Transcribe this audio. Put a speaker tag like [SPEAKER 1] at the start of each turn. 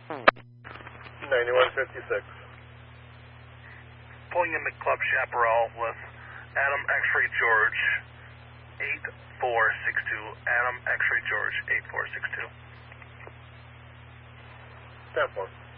[SPEAKER 1] 9156.
[SPEAKER 2] Pulling into Club Chaparral with Adam X-Ray George 8462. Adam X-Ray George 8462.
[SPEAKER 1] 10-4.